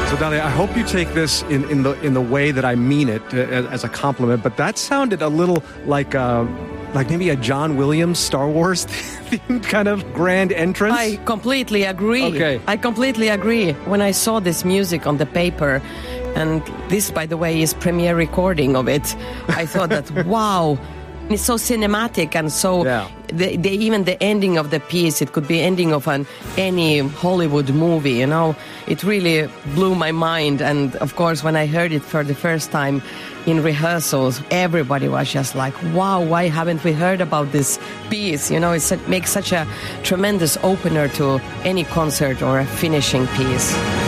So, Dahlia, I hope you take this in the way that I mean it, as a compliment. But that sounded a little like maybe a John Williams Star Wars kind of grand entrance. I completely agree. Okay. I completely agree. When I saw this music on the paper, and this, by the way, is premiere recording of it, I thought that, wow, it's so cinematic, and so even the ending of the piece, it could be ending of any Hollywood movie, you know. It really blew my mind, and of course, when I heard it for the first time in rehearsals, everybody was just like, wow, why haven't we heard about this piece? You know, it makes such a tremendous opener to any concert or a finishing piece.